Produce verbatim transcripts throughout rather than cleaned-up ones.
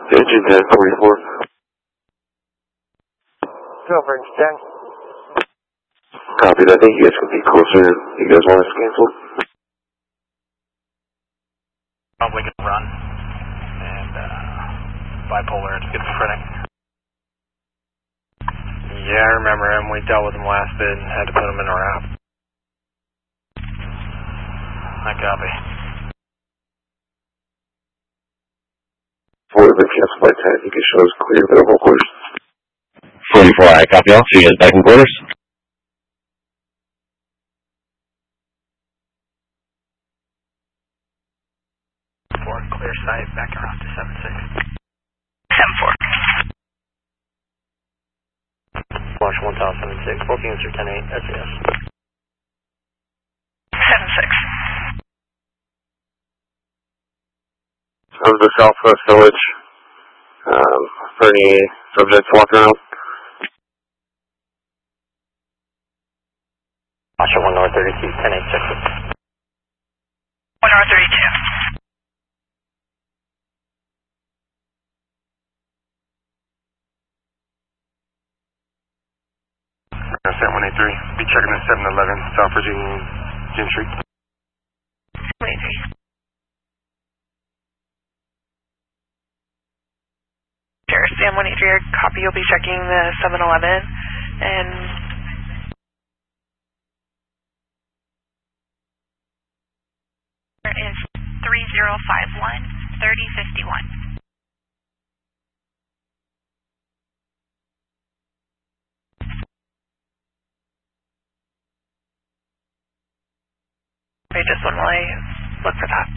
Engine ten forty-four. Go for engine ten. Copy that. I think you guys could be closer. You guys want us canceled? Probably gonna run. And, uh, bipolar, it's schizophrenic. Yeah, I remember him. We dealt with him last bid and had to put him in a wrap. I copy. For the cancel flight ten, you can show us clear available quarters. forty-four, I copy all. See you guys back in quarters. Four, clear sight, back around to seven six. seven four. Launch one thousand seven six, booking answer ten eight, S A S. seven six. Of the Southwest Village, um, for any subjects walking around. Launch one North thirty-two, ten eight six. one R thirty-two. seven one eight three, be checking the seven eleven, South Virginia, Gin Street. seven eight three. Sure, Sam one eight three, copy, you'll be checking the seven eleven, and there is three zero five one, thirty fifty-one. Okay, just one while I look for that.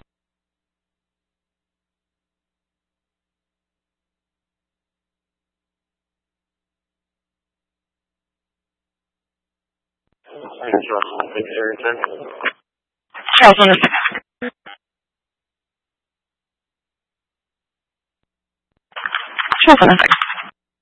Charles on the Charles on the